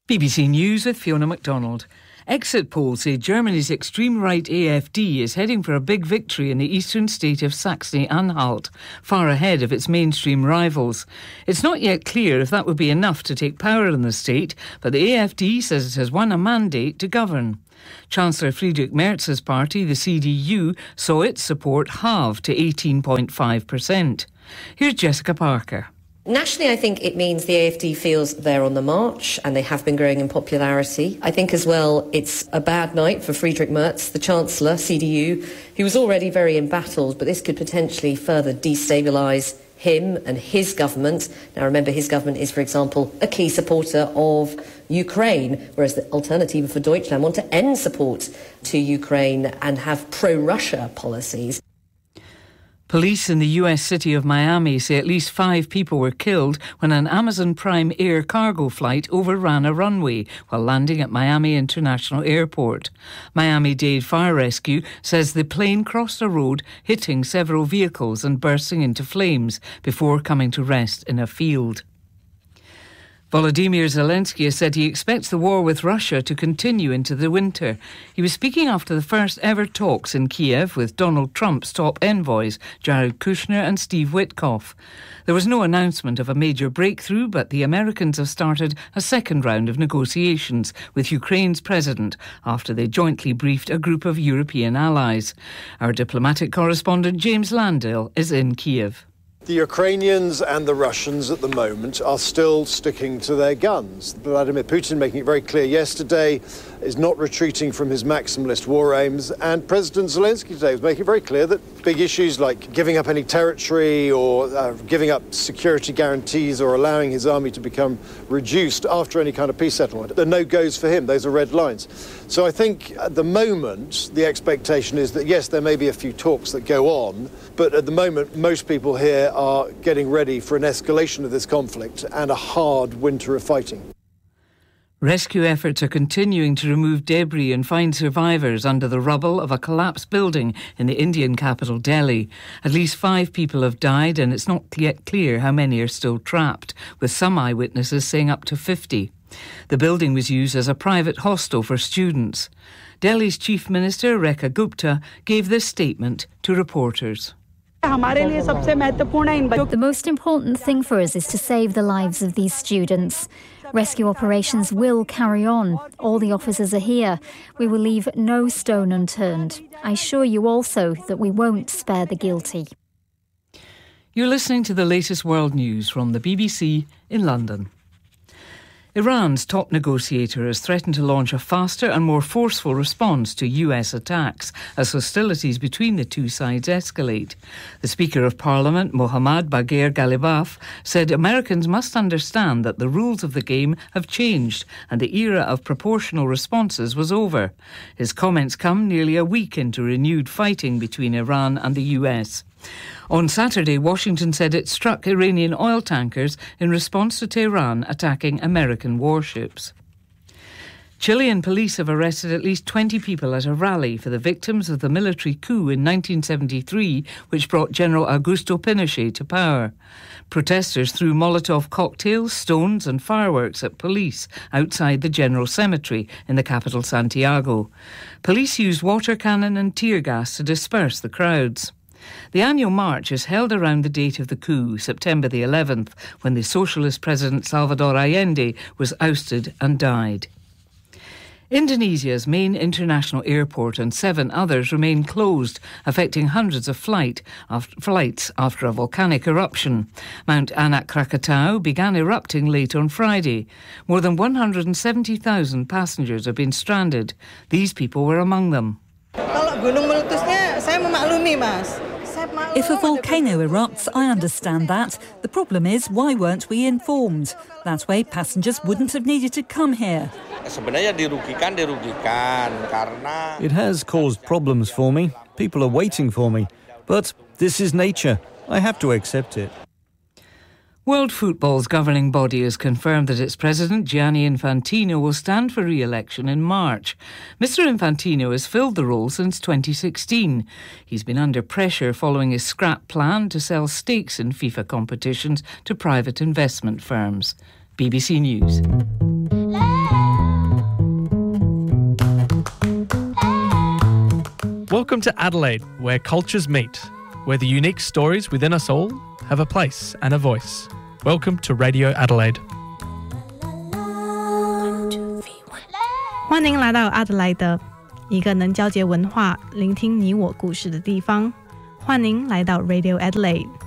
BBC News with Fiona MacDonald. Exit polls say Germany's extreme right AfD is heading for a big victory in the eastern state of Saxony-Anhalt, far ahead of its mainstream rivals. It's not yet clear if that would be enough to take power in the state, but the AfD says it has won a mandate to govern. Chancellor Friedrich Merz's party, the CDU, saw its support halve to 18.5%. Here's Jessica Parker. Nationally, I think it means the AfD feels they're on the march and they have been growing in popularity. I think as well it's a bad night for Friedrich Merz, the Chancellor, CDU, who was already very embattled, but this could potentially further destabilise him and his government. Now remember, his government is, for example, a key supporter of Ukraine, whereas the Alternative for Deutschland want to end support to Ukraine and have pro-Russia policies. Police in the US city of Miami say at least 5 people were killed when an Amazon Prime Air cargo flight overran a runway while landing at Miami International Airport. Miami-Dade Fire Rescue says the plane crossed a road, hitting several vehicles and bursting into flames before coming to rest in a field. Volodymyr Zelensky has said he expects the war with Russia to continue into the winter. He was speaking after the first ever talks in Kiev with Donald Trump's top envoys, Jared Kushner and Steve Witkoff. There was no announcement of a major breakthrough, but the Americans have started a second round of negotiations with Ukraine's president after they jointly briefed a group of European allies. Our diplomatic correspondent James Landale is in Kiev. The Ukrainians and the Russians at the moment are still sticking to their guns. Vladimir Putin, making it very clear yesterday, is not retreating from his maximalist war aims, and President Zelensky today was making it very clear that big issues like giving up any territory or giving up security guarantees or allowing his army to become reduced after any kind of peace settlement, they're no-goes for him. Those are red lines. So I think at the moment the expectation is that yes, there may be a few talks that go on, but at the moment most people here are getting ready for an escalation of this conflict and a hard winter of fighting. Rescue efforts are continuing to remove debris and find survivors under the rubble of a collapsed building in the Indian capital, Delhi. At least 5 people have died and it's not yet clear how many are still trapped, with some eyewitnesses saying up to 50. The building was used as a private hostel for students. Delhi's Chief Minister, Rekha Gupta, gave this statement to reporters. The most important thing for us is to save the lives of these students. Rescue operations will carry on. All the officers are here. We will leave no stone unturned. I assure you also that we won't spare the guilty. You're listening to the latest world news from the BBC in London. Iran's top negotiator has threatened to launch a faster and more forceful response to US attacks as hostilities between the two sides escalate. The Speaker of Parliament, Mohammad Bagher Ghalibaf, said Americans must understand that the rules of the game have changed and the era of proportional responses was over. His comments come nearly a week into renewed fighting between Iran and the US. On Saturday, Washington said it struck Iranian oil tankers in response to Tehran attacking American warships. Chilean police have arrested at least 20 people at a rally for the victims of the military coup in 1973, which brought General Augusto Pinochet to power. Protesters threw Molotov cocktails, stones and fireworks at police outside the General Cemetery in the capital Santiago. Police used water cannon and tear gas to disperse the crowds. The annual march is held around the date of the coup, September the 11th, when the socialist president Salvador Allende was ousted and died. Indonesia's main international airport and 7 others remain closed, affecting hundreds of flights after a volcanic eruption. Mount Anak Krakatau began erupting late on Friday. More than 170,000 passengers have been stranded. These people were among them. If a volcano erupts, I understand that. The problem is, why weren't we informed? That way, passengers wouldn't have needed to come here. It has caused problems for me. People are waiting for me. But this is nature. I have to accept it. World Football's governing body has confirmed that its president, Gianni Infantino, will stand for re-election in March. Mr Infantino has filled the role since 2016. He's been under pressure following his scrap plan to sell stakes in FIFA competitions to private investment firms. BBC News. Welcome to Adelaide, where cultures meet, where the unique stories within us all have a place and a voice. Welcome to Radio Adelaide. 欢迎来到阿德莱德，一个能交结文化、聆听你我故事的地方。欢迎来到 Radio Adelaide。